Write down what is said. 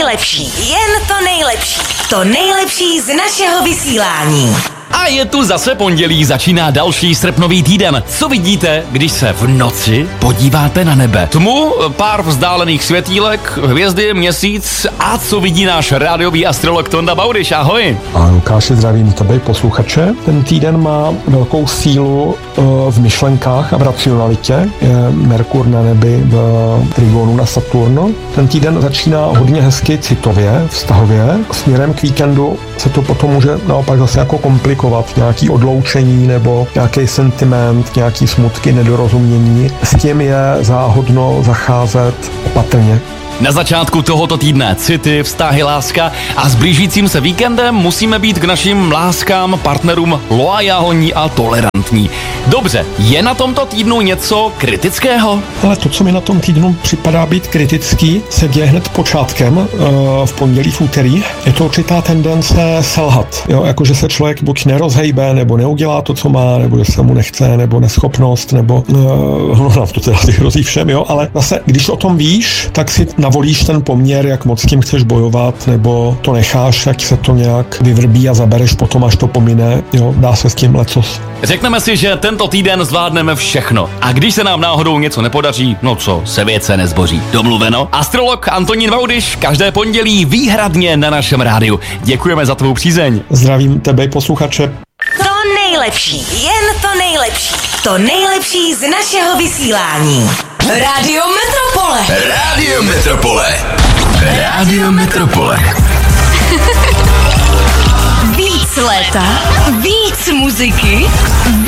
nejlepší, jen to nejlepší. To nejlepší z našeho vysílání. A je tu zase pondělí, začíná další srpnový týden. Co vidíte, když se v noci podíváte na nebe? Tmu, pár vzdálených světílek, hvězdy, měsíc a co vidí náš rádiový astrolog Tonda Baudyš? Ahoj. A Lukáši, zdravím tebe, posluchače. Ten týden má velkou sílu v myšlenkách a v racionalitě. Je Merkur na nebi v trigonu na Saturnu. Ten týden začíná hodně hezky citově, vztahově. Směrem k víkendu se to potom může naopak zase jako komplikovat. Nějaký odloučení nebo nějaký sentiment, nějaký smutky, nedorozumění. S tím je záhodno zacházet opatrně. Na začátku tohoto týdne city, vztahy, láska a s blížícím se víkendem musíme být k našim láskám, partnerům loajální a tolerantní. Dobře, je na tomto týdnu něco kritického? Ale to, co mi na tom týdnu připadá být kritický, se děje hned počátkem, v pondělí, v úterý. Je to určitá tendence selhat. Jo, jakože se člověk buď nerozhejbe, nebo neudělá to, co má, nebo že se mu nechce, nebo neschopnost, nebo nám to teda hrozí všem, jo, ale zase, když o tom víš, tak si navolíš ten poměr, jak moc s tím chceš bojovat, nebo to necháš, jak se to nějak vyvrbí a zabereš potom, až to pomine, jo, dá se s tím lecos. Řekneme si, že tento týden zvládneme všechno. A když se nám náhodou něco nepodaří, no co, se věce nezboří. Domluveno? Astrolog Antonín Baudyš každé pondělí výhradně na našem rádiu. Děkujeme za tvou přízeň. Zdravím tebe, posluchače. To nejlepší, jen to nejlepší. To nejlepší z našeho vysílání. Rádio Metropole. Rádio Metropole. Rádio Metropole. Víc léta, víc muziky,